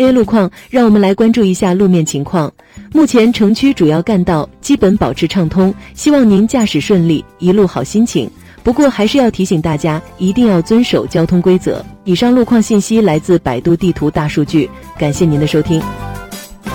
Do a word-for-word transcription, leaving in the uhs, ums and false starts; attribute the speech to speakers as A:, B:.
A: A 路况，让我们来关注一下路面情况。目前城区主要干道基本保持畅通，希望您驾驶顺利，一路好心情。不过还是要提醒大家，一定要遵守交通规则。以上路况信息来自百度地图大数据，感谢您的收听。